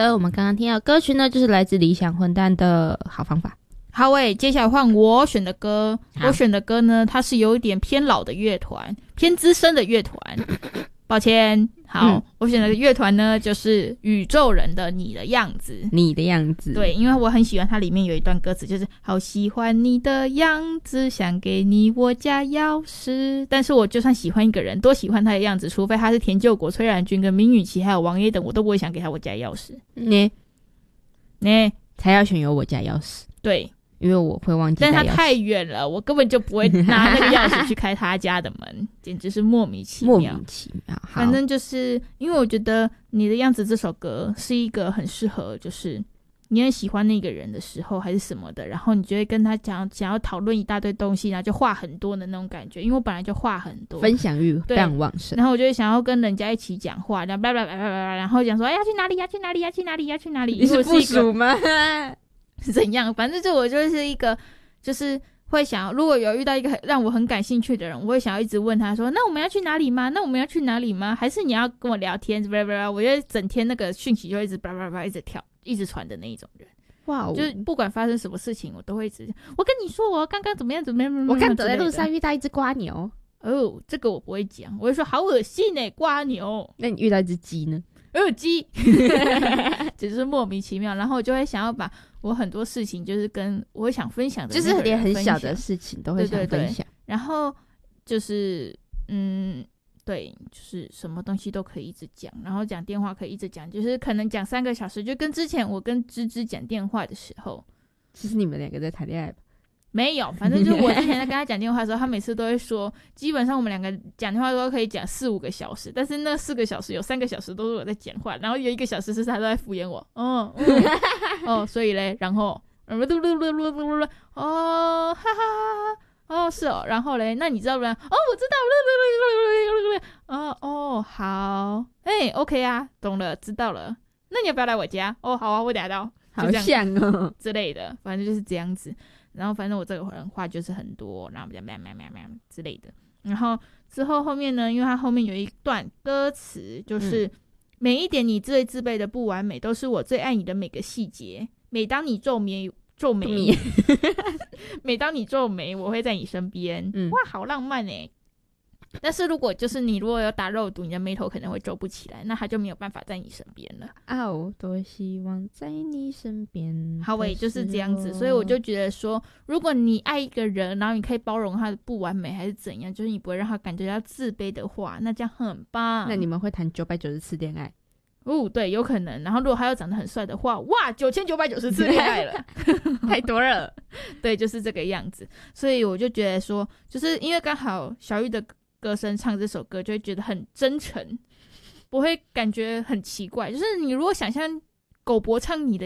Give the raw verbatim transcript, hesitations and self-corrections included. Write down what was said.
的，我们刚刚听到歌曲呢，就是来自理想混蛋的好方法。 好诶，接下来换我选的歌。我选的歌呢，它是有一点偏老的乐团，偏资深的乐团。抱歉，好，嗯、我选的乐团呢就是宇宙人的《你的样子》。 你的样子， 对，因为我很喜欢它里面有一段歌词，就是好喜欢你的样子，想给你我家钥匙。但是我就算喜欢一个人，多喜欢他的样子，除非他是田柾国、崔然君跟明雨琦还有王爷等，我都不会想给他我家钥匙。 你你才要选有我家钥匙， 对。 因为我会忘记带钥匙， 但他太远了，我根本就不会拿那个钥匙去开他家的门，简直是莫名其妙。 莫名其妙。 反正就是因为我觉得《你的样子》这首歌是一个很适合，就是你很喜欢那个人的时候，还是什么的，然后你就会跟他讲，想要讨论一大堆东西，然后就话很多的那种感觉。因为我本来就话很多， 分享欲非常旺盛， 然后我就会想要跟人家一起讲话，然后叭叭叭叭叭，然后讲说，哎，要去哪里？要去哪里？要去哪里？要去哪里？ 你是部属吗？ 是怎样？反正就我就是一个。就是会想要，如果有遇到一个让我很感兴趣的人，我会想要一直问他说，那我们要去哪里吗？那我们要去哪里吗？还是你要跟我聊天？我觉得整天那个讯息就会一直叭叭叭一直跳一直传的那一种人。 哇、wow ， 就是不管发生什么事情，我都会一直我跟你说我刚刚怎么样怎么样。 我刚走在路上遇到一只瓜牛。 哦，这个我不会讲，我会说好恶心欸，瓜牛。 那你遇到一只鸡呢？ 呃，鸡，只是莫名其妙。然后我就会想要把我很多事情，就是跟我想分享的， 就是连很小的事情都会想分享。对对对， 然后就是嗯，对，就是什么东西都可以一直讲，然后讲电话可以一直讲，就是可能讲三个小时，就跟之前我跟芝芝讲电话的时候， 其实你们两个在谈恋爱吧？ 没有，反正就是我之前在跟他讲电话的时候，他每次都会说，基本上我们两个讲电话都可以讲四五个小时，但是那四个小时有三个小时都是我在讲话，然后有一个小时是他都在敷衍我，哦，嗯、哦，所以嘞，然后，哦，哈哈哈，哦，是哦，然后嘞，那你知道不？哦，我知道，哦哦，好，哎 ，OK 啊，懂了，知道了，那你要不要来我家？哦，好啊，我等下到， 好像哦之类的，反正就是这样子。然后反正我这个人话就是很多，然后喵喵喵喵喵之类的。然后之后后面呢，因为它后面有一段歌词，就是、嗯、每一点你最自卑的不完美，都是我最爱你的每个细节。每当你皱眉皱眉，每当你皱眉，我会在你身边。嗯、哇，好浪漫欸！但是如果就是你如果有打肉毒，你的眉头可能会皱不起来，那他就没有办法在你身边了。 啊，我多希望在你身边。 好诶，就是这样子，所以我就觉得说，如果你爱一个人，然后你可以包容他的不完美还是怎样，就是你不会让他感觉到自卑的话，那这样很棒。 那你们会谈九百九十次恋爱？ 哦，对，有可能。然后如果他又长得很帅的话，哇，九千九百九十次恋爱了， 太多了。 对，就是这个样子。所以我就觉得说，就是因为刚好小玉的歌声唱这首歌就会觉得很真诚，不会感觉很奇怪。就是你如果想象狗博唱你的